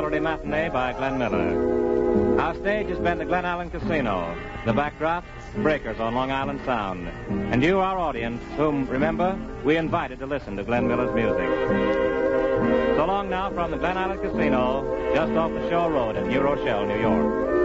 Saturday Matinee by Glenn Miller. Our stage has been the Glen Allen Casino. The backdrop, breakers on Long Island Sound. And you, our audience, whom, remember, we invited to listen to Glenn Miller's music. So long now from the Glen Allen Casino, just off the Shore Road in New Rochelle, New York.